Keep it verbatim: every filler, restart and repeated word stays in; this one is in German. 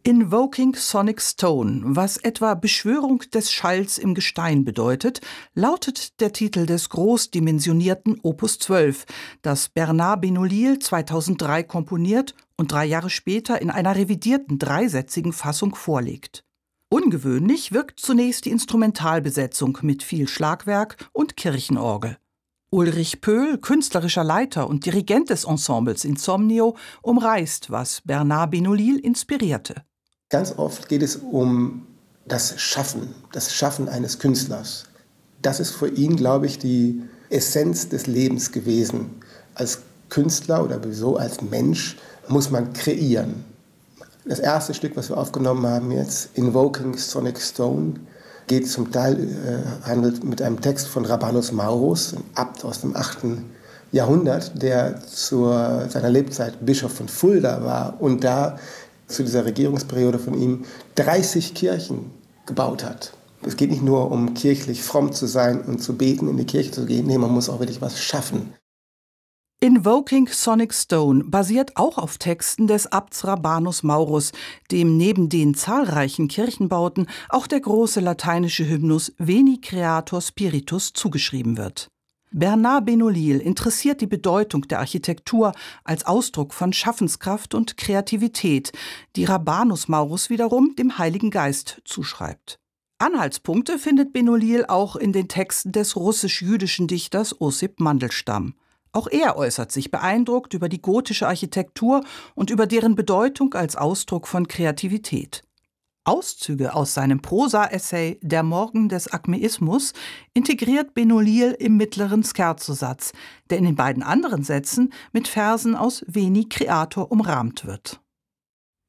Invoking Sonic Stone, was etwa Beschwörung des Schalls im Gestein bedeutet, lautet der Titel des großdimensionierten Opus zwölf, das Bernard Benolil zweitausenddrei komponiert und drei Jahre später in einer revidierten dreisätzigen Fassung vorlegt. Ungewöhnlich wirkt zunächst die Instrumentalbesetzung mit viel Schlagwerk und Kirchenorgel. Ulrich Pöhl, künstlerischer Leiter und Dirigent des Ensembles Insomnio, umreißt, was Bernard Benolil inspirierte. Ganz oft geht es um das Schaffen, das Schaffen eines Künstlers. Das ist für ihn, glaube ich, die Essenz des Lebens gewesen. Als Künstler oder sowieso als Mensch muss man kreieren. Das erste Stück, was wir aufgenommen haben jetzt, Invoking Sonic Stone, geht zum Teil, äh, handelt mit einem Text von Rabanus Maurus, ein Abt aus dem achten Jahrhundert, der zu seiner Lebzeit Bischof von Fulda war und da zu dieser Regierungsperiode von ihm dreißig Kirchen gebaut hat. Es geht nicht nur um kirchlich fromm zu sein und zu beten, in die Kirche zu gehen, nee, man muss auch wirklich was schaffen. Invoking Sonic Stone basiert auch auf Texten des Abts Rabanus Maurus, dem neben den zahlreichen Kirchenbauten auch der große lateinische Hymnus Veni Creator Spiritus zugeschrieben wird. Bernard Benolil interessiert die Bedeutung der Architektur als Ausdruck von Schaffenskraft und Kreativität, die Rabanus Maurus wiederum dem Heiligen Geist zuschreibt. Anhaltspunkte findet Benolil auch in den Texten des russisch-jüdischen Dichters Ossip Mandelstam. Auch er äußert sich beeindruckt über die gotische Architektur und über deren Bedeutung als Ausdruck von Kreativität. Auszüge aus seinem Prosa-Essay »Der Morgen des Akmeismus« integriert Benolil im mittleren Scherzo-Satz, der in den beiden anderen Sätzen mit Versen aus Veni Creator umrahmt wird.